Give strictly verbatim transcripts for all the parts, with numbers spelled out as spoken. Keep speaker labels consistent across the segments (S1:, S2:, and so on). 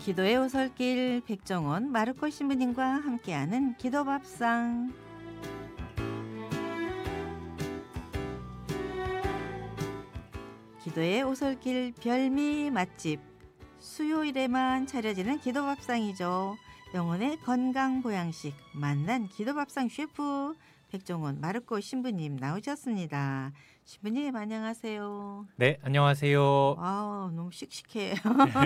S1: 기도의 오솔길 백종원 마르코 신부님과 함께하는 기도밥상. 기도의 오솔길 별미 맛집, 수요일에만 차려지는 기도밥상이죠. 영혼의 건강 보양식 만난 기도밥상 셰프 백종원 마르코 신부님 나오셨습니다. 신부님 안녕하세요.
S2: 네, 안녕하세요.
S1: 아, 너무 씩씩해.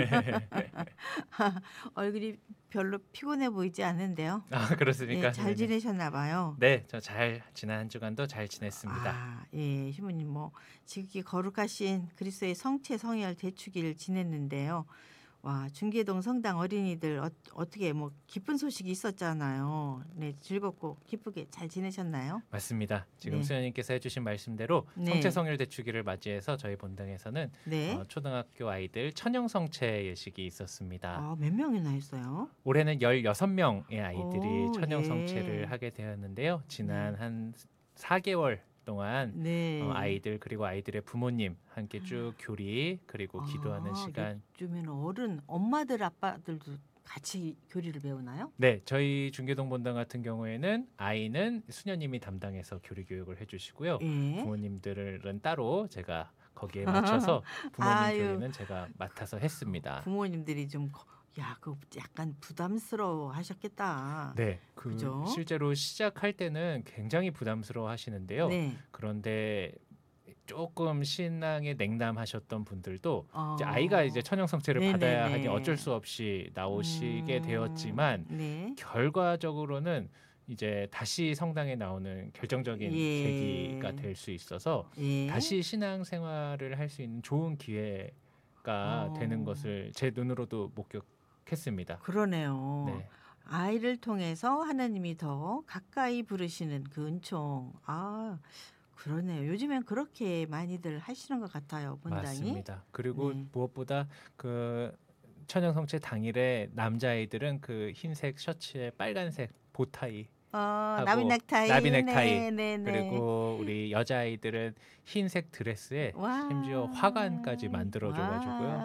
S1: 얼굴이 별로 피곤해 보이지 않은데요.
S2: 아, 그렇습니까?
S1: 네, 잘 지내셨나 봐요.
S2: 네, 저 잘 지난 한 주간도 잘 지냈습니다.
S1: 아, 예, 신부님 뭐 지극히 거룩하신 그리스도의 성체 성혈 대축일 지냈는데요. 와, 중계동 성당 어린이들 어, 어떻게 뭐 기쁜 소식이 있었잖아요. 네, 즐겁고 기쁘게 잘 지내셨나요?
S2: 맞습니다. 지금
S1: 네.
S2: 수녀님께서 해주신 말씀대로
S1: 네.
S2: 성체성일 대축일을 맞이해서 저희 본당에서는
S1: 네.
S2: 어, 초등학교 아이들 천영성체 예식이 있었습니다.
S1: 아, 몇 명이나 했어요?
S2: 올해는 열여섯 명의 아이들이
S1: 오,
S2: 천영성체를
S1: 예.
S2: 하게 되었는데요. 지난
S1: 네.
S2: 한 사 개월 동안
S1: 네.
S2: 어, 아이들 그리고 아이들의 부모님 함께 쭉 교리 그리고 기도하는
S1: 아,
S2: 시간.
S1: 요즘에는 어른 엄마들 아빠들도 같이 교리를 배우나요?
S2: 네, 저희 중계동 본당 같은 경우에는 아이는 수녀님이 담당해서 교리 교육을 해주시고요.
S1: 예.
S2: 부모님들은 따로 제가 거기에 맞춰서 부모님
S1: 아유.
S2: 교리는 제가 맡아서 했습니다.
S1: 부모님들이 좀 야, 그 약간 부담스러워 하셨겠다.
S2: 네, 그
S1: 그죠?
S2: 실제로 시작할 때는 굉장히 부담스러워 하시는데요.
S1: 네.
S2: 그런데 조금 신앙에 냉담하셨던 분들도
S1: 어.
S2: 이제 아이가 이제 천영성체를
S1: 네네네.
S2: 받아야 하니 어쩔 수 없이 나오시게
S1: 음,
S2: 되었지만
S1: 네.
S2: 결과적으로는 이제 다시 성당에 나오는 결정적인
S1: 예.
S2: 계기가 될 수 있어서
S1: 예.
S2: 다시 신앙생활을 할 수 있는 좋은 기회가
S1: 어.
S2: 되는 것을 제 눈으로도 목격했습니다.
S1: 그러네요.
S2: 네.
S1: 아이를 통해서 하나님이 더 가까이 부르시는 그 은총. 아, 그러네요. 요즘엔 그렇게 많이들 하시는 것 같아요, 본당이.
S2: 맞습니다. 그리고
S1: 네.
S2: 무엇보다 그 천영성체 당일에 남자아이들은 그 흰색 셔츠에 빨간색 보타이
S1: 어,
S2: 하고
S1: 나비 넥타이.
S2: 나비 넥타이.
S1: 네, 네, 네.
S2: 그리고 우리 여자아이들은 흰색 드레스에
S1: 와.
S2: 심지어 화관까지 만들어줘가지고요.
S1: 와.